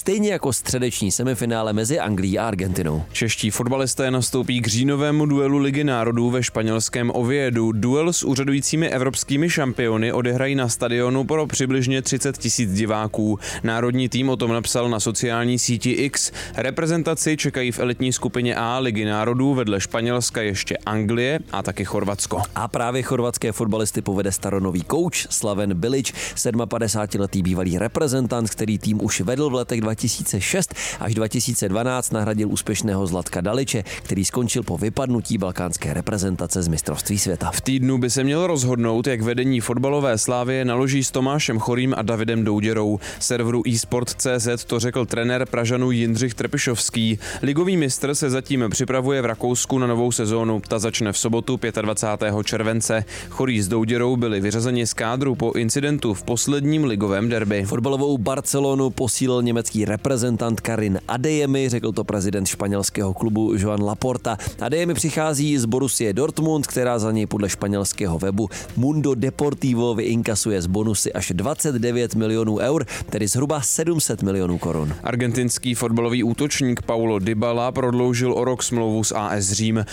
stejně jako středeční semifinále mezi Anglií a Argentinou. Čeští fotbalisté nastoupí k říjnovému duelu Ligy národů ve španělském Oviedu. Duel s úřadujícími evropskými šampiony odehrají na stadionu pro přibližně 30 000 diváků. Národní tým o tom napsal na sociální síti X. Reprezentaci čekají v elitní skupině A Ligy národů vedle Španělska ještě Anglie a taky Chorvatsko. A právě chorvatské fotbalisty povede staronový kouč Slaven Bilić, 57letý bývalý reprezentant, který tým už vedl v letech 2006 až 2012, nahradil úspěšného Zlatka Daliče, který skončil po vypadnutí balkánské reprezentace z mistrovství světa. V týdnu by se měl rozhodnout, jak vedení fotbalové Slavie naloží s Tomášem Chorým a Davidem Douděrou. Serveru eSport.cz to řekl trenér Pražanů Jindřich Trpišovský. Ligový mistr se zatím připravuje v Rakousku na novou sezónu. Ta začne v sobotu 25. července. Chorý s Douděrou byli vyřazeni z kádru po incidentu v posledním ligovém derby. Fotbalovou Barcelonu posílil německý reprezentant Karim Adeyemi, řekl to prezident španělského klubu Joan Laporta. Adeyemi přichází z Borussie Dortmund, která za něj podle španělského webu Mundo Deportivo vyinkasuje z bonusy až 29 milionů eur, tedy zhruba 700 milionů korun. Argentinský fotbalový útočník Paulo Dybala prodloužil o rok smlouvu s AS Řím.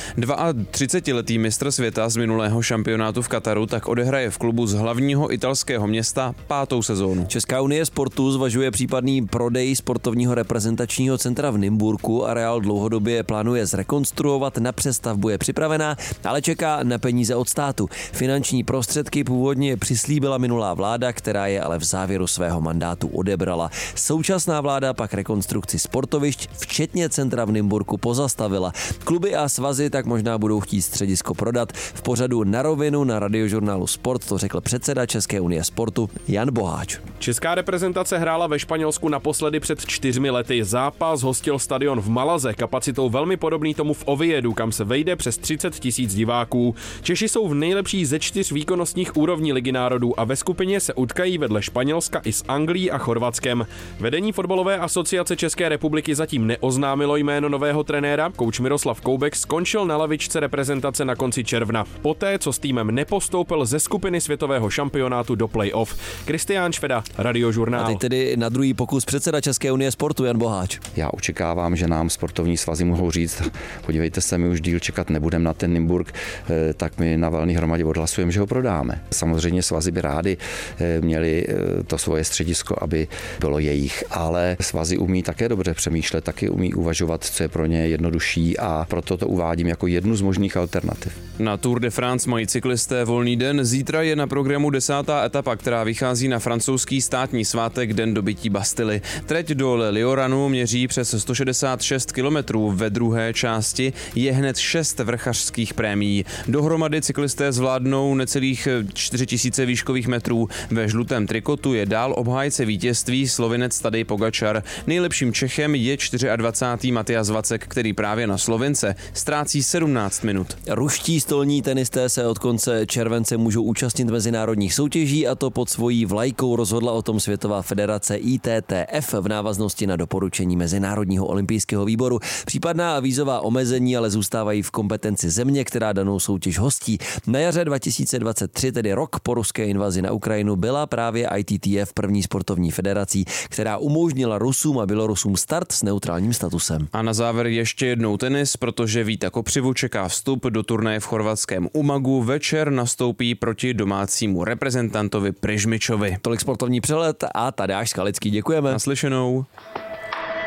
32letý mistr světa z minulého šampionátu v Kataru tak odehraje v klubu z hlavního italského města 5. sezónu. Česká unie sportu zvažuje případný prodej sportovního reprezentačního centra v Nymburku. Areál dlouhodobě plánuje zrekonstruovat, na přestavbu je připravená, ale čeká na peníze od státu. Finanční prostředky původně přislíbila minulá vláda, která je ale v závěru svého mandátu odebrala. Současná vláda pak rekonstrukci sportovišť, včetně centra v Nymburku, pozastavila. Kluby a svazy tak možná budou chtít středisko prodat. V pořadu Na rovinu na Radiožurnálu Sport to řekl předseda České unie sportu Jan Boháč. Česká reprezentace hrála ve Španělsku naposledy před 4 lety. Zápas hostil stadion v Malaze, kapacitou velmi podobný tomu v Oviedu, kam se vejde přes 30 000 diváků. Češi jsou v nejlepší ze 4 výkonnostních úrovní Ligy národů a ve skupině se utkají vedle Španělska i s Anglií a Chorvatskem. Vedení fotbalové asociace České republiky zatím neoznámilo jméno nového trenéra. Kouč Miroslav Koubek skončil na lavičce reprezentace na konci června, poté co s týmem nepostoupil ze skupiny světového šampionátu do play-off. Kristián Šveda, Radiožurnál. A teď tedy na druhý pokus předseda České unie sportu Jan Boháč. Já očekávám, že nám sportovní svazy mohou říct, podívejte se, my už díl čekat nebudeme na ten Nymburk, tak my na valné hromadě odhlasujeme, že ho prodáme. Samozřejmě svazy by rádi měli to svoje středisko, aby bylo jejich, ale svazy umí také dobře přemýšlet, taky umí uvažovat, co je pro ně jednodušší, a proto to uvádím jako jednu z možných alternativ. Na Tour de France mají cyklisté volný den. Zítra je na programu 10. etapa, která vychází na francouzský státní svátek Den dobytí Bastily. Trať do Le Lioranu měří přes 166 kilometrů. Ve druhé části je hned 6 vrchařských prémií. Dohromady cyklisté zvládnou necelých 4000 výškových metrů. Ve žlutém trikotu je dál obhájce vítězství Slovinec Tadej Pogačar. Nejlepším Čechem je 24. Matias Vacek, který právě na Slovince ztrácí 17 minut. Ruští stolní tenisté se od konce července můžou účastnit mezinárodních soutěží, a to pod svojí vlajkou. Rozhodla o tom Světová federace ITTF v návaznosti na doporučení Mezinárodního olympijského výboru. Případná vízová omezení ale zůstávají v kompetenci země, která danou soutěž hostí. Na jaře 2023, tedy rok po ruské invazi na Ukrajinu, byla právě ITTF první sportovní federací, která umožnila Rusům a Bělorusům start s neutrálním statusem. A na závěr ještě jednou tenis, protože Víta Kopřivu čeká vstup do turnaje v chorvatském Umagu. Večer nastoupí proti domácímu reprezentantovi Prižmičovi. Tolik sportovní přehled a Tadeáš Skalický. Děkujeme. Naslyšenou.